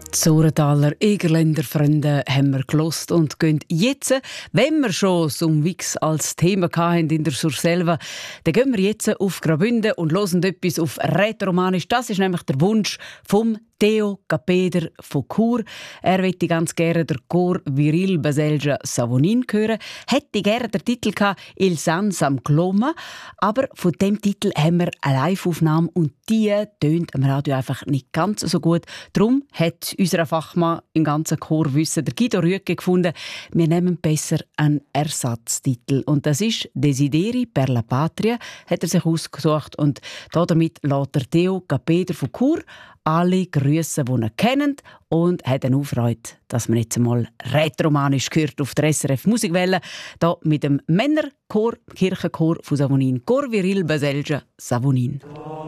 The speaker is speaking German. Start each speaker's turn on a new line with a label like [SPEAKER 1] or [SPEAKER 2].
[SPEAKER 1] Zurentaler Egerländer Freunde haben wir gelost und gehen jetzt, wenn wir schon so ein Wix als Thema hatten in der Surselva, dann gehen wir jetzt auf Graubünden und hören etwas auf Rätoromanisch. Das ist nämlich der Wunsch vom Theo Capeder von Chur. Er möchte ganz gerne der Chor Viril Baselgia Savonin hören. Hätte gerne den Titel gehabt «Il San Sam Cloma», aber von dem Titel haben wir eine Live-Aufnahme und die tönt am Radio einfach nicht ganz so gut. Darum hat unser Fachmann im ganzen Chorwissen, der Guido Rüegge, gefunden, wir nehmen besser einen Ersatztitel. Und das ist «Desideri per la Patria», hat er sich ausgesucht. Und damit lässt der Theo Capeder von Chur alle Grüße, die er kennt, und hat eine Freude, dass man jetzt einmal Rätoromanisch gehört auf der SRF Musikwelle, hier mit dem Männerchor, Kirchenchor von Savonin, Chor Viril Baselgia Savonin.